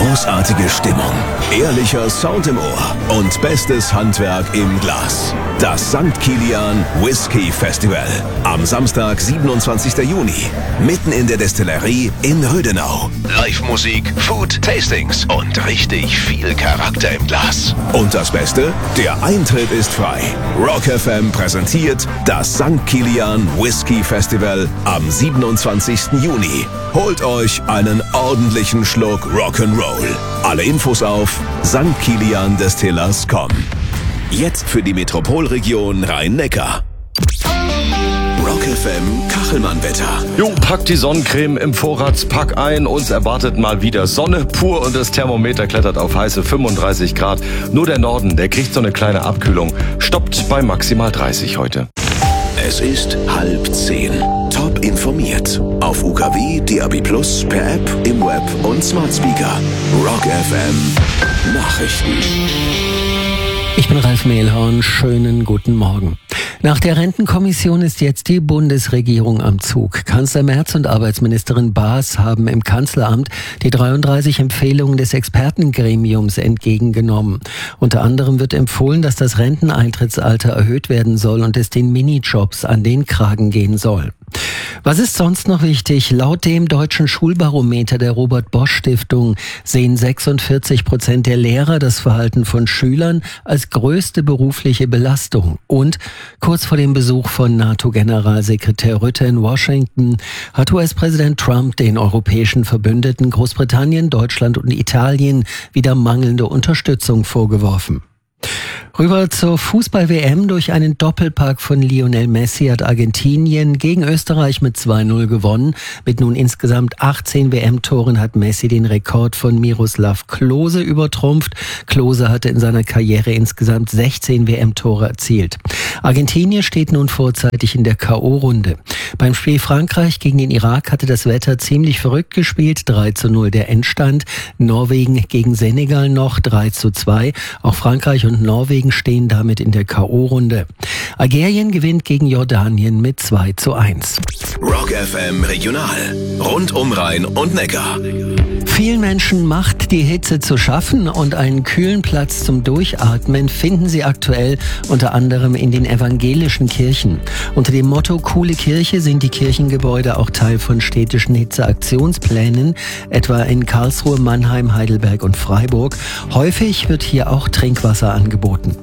Großartige Stimmung, ehrlicher Sound im Ohr und bestes Handwerk im Glas. Das St. Kilian Whisky Festival. Am Samstag, 27. Juni. Mitten in der Destillerie in Rödenau. Live-Musik, Food, Tastings und richtig viel Charakter im Glas. Und das Beste? Der Eintritt ist frei. Rock FM präsentiert das St. Kilian Whisky Festival am 27. Juni. Holt euch einen ordentlichen Schluck Rock'n'Roll. Alle Infos auf stkiliandestillers.com. Jetzt für die Metropolregion Rhein-Neckar. Rock FM Kachelmann-Wetter. Jo, pack die Sonnencreme im Vorratspack ein. Uns erwartet mal wieder Sonne pur und das Thermometer klettert auf heiße 35 Grad. Nur der Norden, der kriegt so eine kleine Abkühlung. Stoppt bei maximal 30 heute. Es ist 9:30. Top informiert. Auf UKW, DAB+, per App, im Web und Smart Speaker. Rock FM Nachrichten. Ich bin Ralf Mehlhorn. Schönen guten Morgen. Nach der Rentenkommission ist jetzt die Bundesregierung am Zug. Kanzler Merz und Arbeitsministerin Baas haben im Kanzleramt die 33 Empfehlungen des Expertengremiums entgegengenommen. Unter anderem wird empfohlen, dass das Renteneintrittsalter erhöht werden soll und es den Minijobs an den Kragen gehen soll. Was ist sonst noch wichtig? Laut dem Deutschen Schulbarometer der Robert-Bosch-Stiftung sehen 46% der Lehrer das Verhalten von Schülern als größte berufliche Belastung. Und kurz vor dem Besuch von NATO-Generalsekretär Rutte in Washington hat US-Präsident Trump den europäischen Verbündeten Großbritannien, Deutschland und Italien wieder mangelnde Unterstützung vorgeworfen. Rüber zur Fußball-WM. Durch einen Doppelpack von Lionel Messi hat Argentinien gegen Österreich mit 2-0 gewonnen. Mit nun insgesamt 18 WM-Toren hat Messi den Rekord von Miroslav Klose übertrumpft. Klose hatte in seiner Karriere insgesamt 16 WM-Tore erzielt. Argentinien steht nun vorzeitig in der K.O.-Runde. Beim Spiel Frankreich gegen den Irak hatte das Wetter ziemlich verrückt gespielt. 3-0 der Endstand. Norwegen gegen Senegal noch 3-2. Auch Frankreich und Norwegen stehen damit in der K.O.-Runde. Algerien gewinnt gegen Jordanien mit 2-1. Rock FM Regional. Rund um Rhein und Neckar. Vielen Menschen macht die Hitze zu schaffen und einen kühlen Platz zum Durchatmen finden sie aktuell unter anderem in den evangelischen Kirchen. Unter dem Motto Coole Kirche sind die Kirchengebäude auch Teil von städtischen Hitzeaktionsplänen, etwa in Karlsruhe, Mannheim, Heidelberg und Freiburg. Häufig wird hier auch Trinkwasser angeboten.